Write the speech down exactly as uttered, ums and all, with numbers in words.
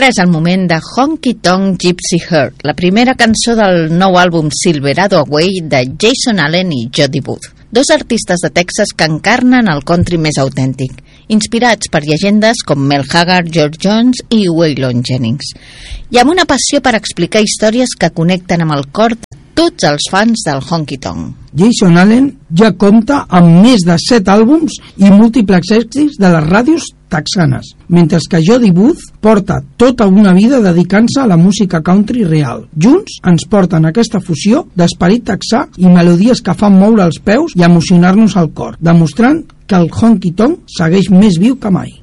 ara és el moment de Honky Tonk Gypsy Heart, la primera cançó del nou àlbum Silverado Away de Jason Allen i Jody Booth, dos artistes de Texas que encarnen el country més autèntic, inspirats per llegendes com Mel Haggard, George Jones i Waylon Jennings, i amb una passió per explicar històries que connecten amb el cor de tots els fans del honky tonk. Jason Allen ja compta amb més de set àlbums i múltiples èxits de les ràdios texanes, mentre que Jody Booth porta tota una vida dedicant-se a la música country real. Junts ens porten aquesta fusió d'esperit texà i melodies que fan moure els peus i emocionar-nos al cor, demostrant que el honky tonk segueix més viu que mai.